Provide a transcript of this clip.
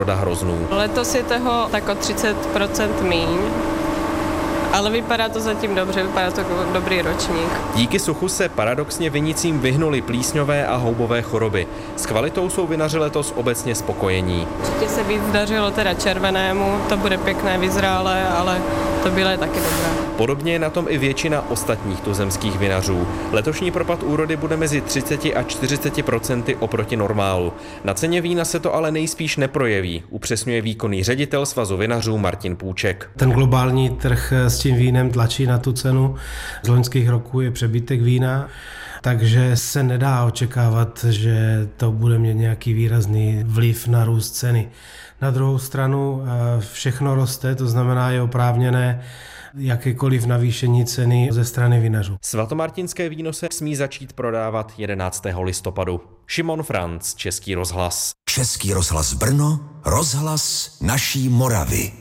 Roda Hroznů. Letos je toho tak o 30% míň, ale vypadá to zatím dobře, vypadá to jako dobrý ročník. Díky suchu se paradoxně vinicím vyhnuli plísňové a houbové choroby. S kvalitou jsou vinaři letos obecně spokojení. Určitě se víc dařilo teda červenému, to bude pěkné, vyzrálé, ale to bílé je taky dobré. Podobně je na tom i většina ostatních tuzemských vinařů. Letošní propad úrody bude mezi 30 a 40% oproti normálu. Na ceně vína se to ale nejspíš neprojeví, upřesňuje výkonný ředitel Svazu vinařů Martin Půček. Ten globální trh s tím vínem tlačí na tu cenu. Z loňských roků je přebytek vína, takže se nedá očekávat, že to bude mít nějaký výrazný vliv na růst ceny. Na druhou stranu všechno roste, to znamená je oprávněné jakékoliv navýšení ceny ze strany vinařů. Svatomartinské víno se smí začít prodávat 11. listopadu. Šimon Franc, Český rozhlas. Český rozhlas Brno, rozhlas naší Moravy.